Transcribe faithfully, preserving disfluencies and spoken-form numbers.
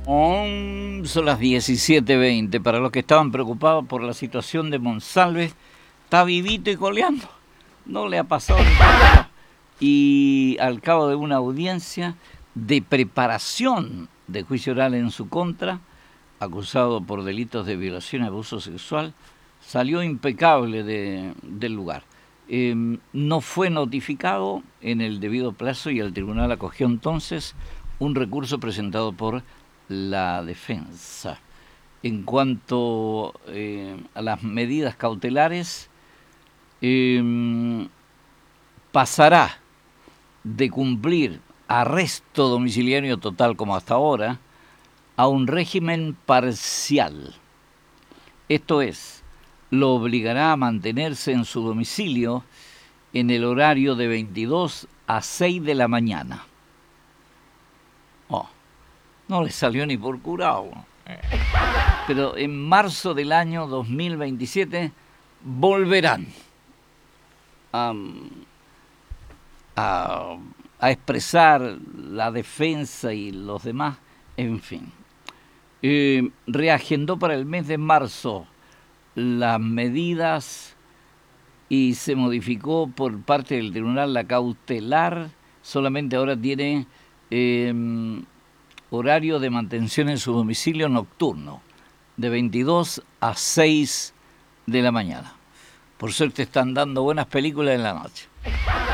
Um, son las diecisiete veinte. Para los que estaban preocupados por la situación de Monsalve, está vivito y coleando. No le ha pasado nada. Y al cabo de una audiencia de preparación de juicio oral en su contra, acusado por delitos de violación y abuso sexual, salió impecable de, del lugar. Eh, no fue notificado en el debido plazo y el tribunal acogió entonces un recurso presentado por la defensa. En cuanto eh, a las medidas cautelares, eh, pasará de cumplir arresto domiciliario total como hasta ahora a un régimen parcial. Esto es, lo obligará a mantenerse en su domicilio en el horario de veintidós a seis de la mañana. Oh, no le salió ni por curado. Pero en marzo del año dos mil veintisiete volverán a, a, a expresar la defensa y los demás, en fin. Eh, reagendó para el mes de marzo las medidas y se modificó por parte del tribunal la cautelar. Solamente ahora tiene eh, horario de mantención en su domicilio nocturno, de veintidós a seis de la mañana. Por suerte están dando buenas películas en la noche.